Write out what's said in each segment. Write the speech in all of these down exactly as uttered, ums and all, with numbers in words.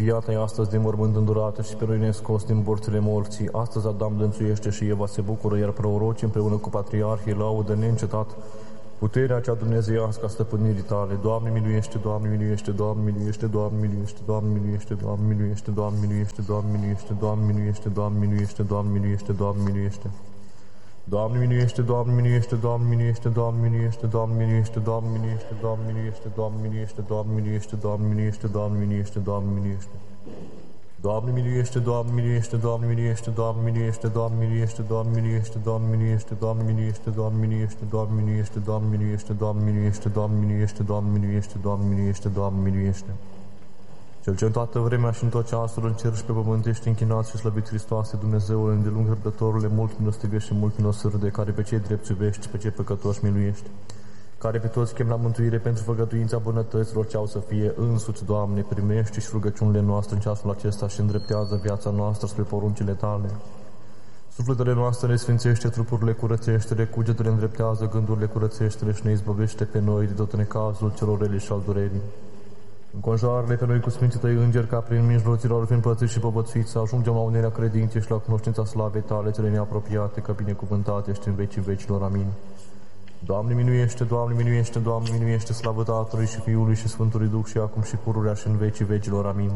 iată astăzi din mormânt îndurată și pe noi ne scos din borțile morții. Astăzi Adam dânțuiește și Eva se bucură, iar proroci împreună cu patriarhii laudă neîncetat puterea cea dumnezeiască a stăpânirii tale. Doamne miluiește, Doamne miluiește, Doamne miluiește, Doamne miluiește, Doamne miluiește, Doamne miluiește, Doamne miluiește, Doamne miluiește, Doamne miluiește, Doamne miluiește, Doamne miluiește, Doamne miluiește. Doamne miluiește, Doamne miluiește, Doamne miluiește, Doamne miluiește, Doamne miluiește, Doamne miluiește, Doamne miluiește, Doamne miluiește, Doamne miluiește, Doamne miluiește, Doamne miluiește, Doamne miluiește. Doamne miluiește, Doamne miluiește, Doamne miluiește, Doamne miluiește, Doamne miluiește, Doamne miluiește, Doamne miluiește, Doamne miluiește, Doamne miluiește, Doamne miluiește, Doamne miluiește, Doamne miluiește, Doamne miluiește, Doamne miluiește, Doamne miluiește, Doamne miluiește. Cel ce în toată vremea și în tot ceasul în cer și pe pământ ești închinat și slăvit Hristoase, Dumnezeul îndelung răbdătorule, mult milostivește și mult milosârde, care pe cei drepți iubești, pe cei păcătoși miluiești, care pe toți chem la mântuire pentru făgăduința bunătăților ce au să fie însuți, Doamne, primește și rugăciunile noastre în ceasul acesta și îndreptează viața noastră spre poruncile Tale. Sufletele noastre ne sfințește, trupurile curățește-le, cugetele îndreptează, gândurile curățește-le și ne izbăvește pe noi de tot necazul celor rele și al durerii. Înconjoară-le pe noi cu sfinții Tăi îngeri, ca prin mijloții lor fiind pățiți și povățuiți, să ajungem la unirea credinței și la cunoștința slavei Tale, cele neapropiate, că binecuvântat ești în vecii vecilor. Amin. Doamne miluiește, Doamne miluiește, Doamne miluiește, slavă Tatălui și Fiului și Sfântului Duh și acum și pururea și în vecii vecilor. Amin.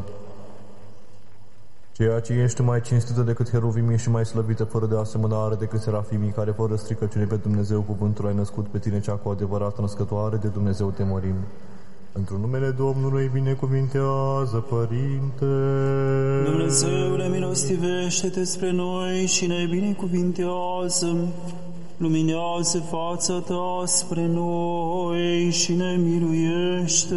Ceea ce ești mai cinstită decât heruvimii și mai slăvită fără de asemănare decât serafimii, care fără stricăciune pe Dumnezeu cuvântul ai născut, pe Tine cea cu adevărată născătoare de Dumnezeu te mărim. Într-un numele Domnului binecuvintează, Părinte. Dumnezeule, milostivește-te spre noi și ne binecuvintează. Luminează fața Ta spre noi și ne miluiește.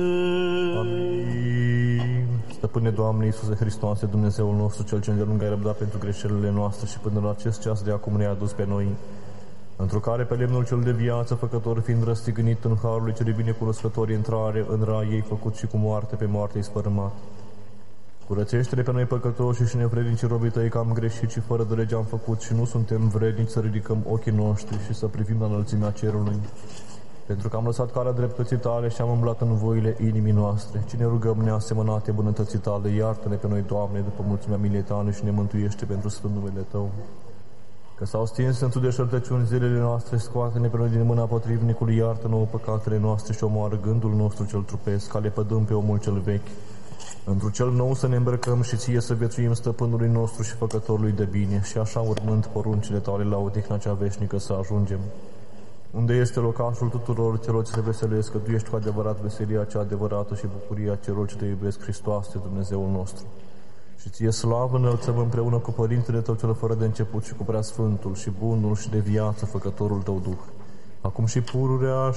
Amin. Stăpâne, Doamne Iisuse Hristoase, Dumnezeul nostru, Cel ce îndelung ai răbdat pentru greșelile noastre și până la acest ceas de acum ne-ai adus pe noi, într-o care pe lemnul cel de viață, făcător fiind răstignit în harul cele binecunoscători, intrare în rai ei făcut și cu moarte pe moarte ei spărâmat. Curățește-le pe noi păcătoși și nevrednici robii Tăi, că am greșit și fără de lege am făcut și nu suntem vrednici să ridicăm ochii noștri și să privim la înălțimea cerului. Pentru că am lăsat calea dreptății Tale și am umblat în voile inimii noastre. Cine rugăm neasemănate bunătății Tale, iartă-ne pe noi, Doamne, după mulțimea milei Tale și ne mântuiește pentru sfânt numele Tău. Că s-au stins în de șertăciuni zilele noastre, scoate-ne pe noi din mâna potrivnicului, iartă nouă păcatele noastre și omoară gândul nostru cel trupesc, ca lepădăm pe omul cel vechi. Într-un cel nou să ne îmbrăcăm și Ție să viețuim stăpânului nostru și făcătorului de bine, și așa urmând poruncile Tale la odihna cea veșnică să ajungem. Unde este locașul tuturor celor ce se veselesc, că Tu ești cu adevărat veselia cea adevărată și bucuria celor ce Te iubesc, Hristoase, Dumnezeul nostru. Și Ție slavă înălțăm împreună cu Părintele Tău cel fără de început și cu Preasfântul și Bunul și de viață Făcătorul Tău Duh, acum și pururea